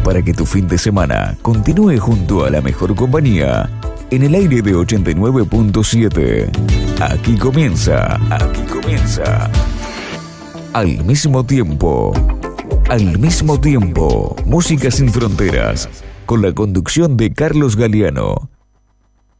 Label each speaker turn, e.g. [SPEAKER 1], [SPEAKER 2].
[SPEAKER 1] para que tu fin de semana continúe junto a la mejor compañía en el aire de 89.7. Aquí comienza. Al mismo tiempo, Música sin Fronteras, con la conducción de Carlos Galeano